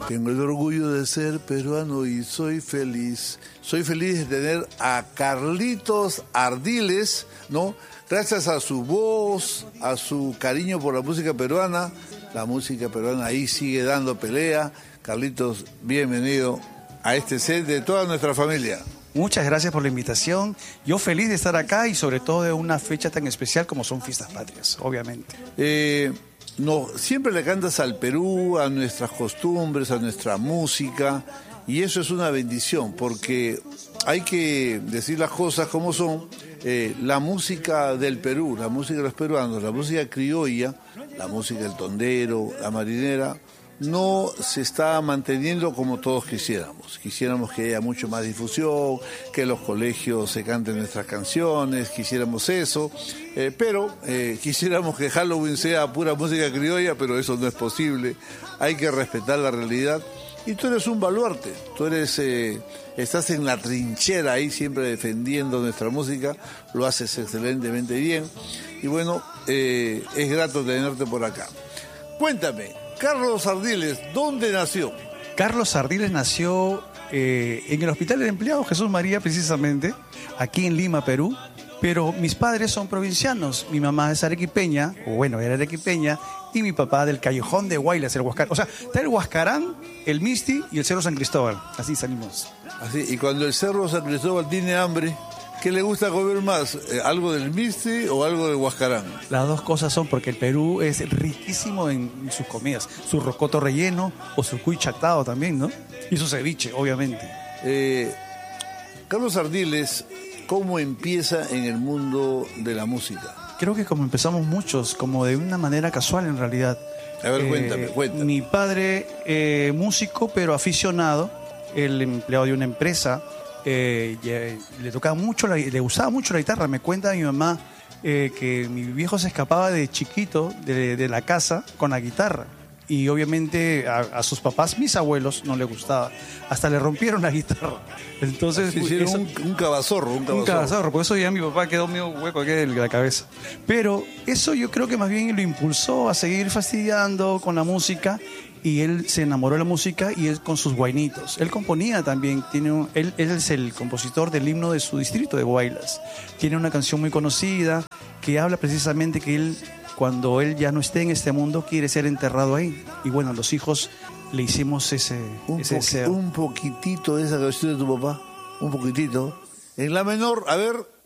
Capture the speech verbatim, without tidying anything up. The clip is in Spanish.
Tengo el orgullo de ser peruano y soy feliz. Soy feliz de tener a Carlitos Ardiles, ¿no? Gracias a su voz, a su cariño por la música peruana. La música peruana ahí sigue dando pelea. Carlitos, bienvenido a este set de toda nuestra familia. Muchas gracias por la invitación. Yo feliz de estar acá y sobre todo de una fecha tan especial como son Fiestas Patrias, obviamente. Eh, no, siempre le cantas al Perú, a nuestras costumbres, a nuestra música, y eso es una bendición, porque hay que decir las cosas como son. Eh, la música del Perú, la música de los peruanos, la música criolla, la música del tondero, la marinera, no se está manteniendo como todos quisiéramos. Quisiéramos que haya mucho más difusión, que los colegios se canten nuestras canciones, quisiéramos eso, eh, pero eh, quisiéramos que Halloween sea pura música criolla, pero eso no es posible. Hay que respetar la realidad. Y tú eres un baluarte, tú eres, eh, estás en la trinchera ahí siempre defendiendo nuestra música, lo haces excelentemente bien. Y bueno, eh, es grato tenerte por acá. Cuéntame, Carlos Ardiles, ¿dónde nació? Carlos Ardiles nació eh, en el Hospital del Empleado Jesús María, precisamente, aquí en Lima, Perú. Pero mis padres son provincianos. Mi mamá es arequipeña, o bueno, era arequipeña, y mi papá del Callejón de Huaylas, el Huascarán. O sea, está el Huascarán, el Misti y el Cerro San Cristóbal. Así salimos. Así, y cuando el Cerro San Cristóbal tiene hambre, ¿qué le gusta comer más? Eh, ¿Algo del Misti o algo del Huascarán? Las dos cosas son porque el Perú es riquísimo en sus comidas. Su rocoto relleno o su cuy chatado también, ¿no? Y su ceviche, obviamente. Eh, Carlos Ardiles, ¿cómo empieza en el mundo de la música? Creo que como empezamos muchos, como de una manera casual en realidad. A ver, eh, cuéntame, cuéntame. Mi padre, eh, músico, pero aficionado, el empleado de una empresa, eh, le tocaba mucho, la, le gustaba mucho la guitarra. Me cuenta mi mamá eh, que mi viejo se escapaba de chiquito de, de la casa con la guitarra. Y obviamente a, a sus papás, mis abuelos, no le gustaba. Hasta le rompieron la guitarra. Entonces, sí, hicieron eso, un, un cabazorro, un cabazorro. Un cabazorro, por eso ya mi papá quedó medio hueco aquí de la cabeza. Pero eso yo creo que más bien lo impulsó a seguir fastidiando con la música. Y él se enamoró de la música y él con sus guainitos. Él componía también, tiene un, él, él es el compositor del himno de su distrito de Huaylas. Tiene una canción muy conocida que habla precisamente que él, cuando él ya no esté en este mundo, quiere ser enterrado ahí. Y bueno, los hijos le hicimos ese, un, ese poqu- deseo. un poquitito de esa canción de tu papá, un poquitito. En la menor, a ver...